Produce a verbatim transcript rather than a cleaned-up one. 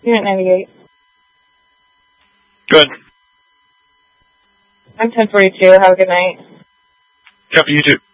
You're at ninety-eight. Good. I'm ten forty-two. Have a good night. Yep, you too.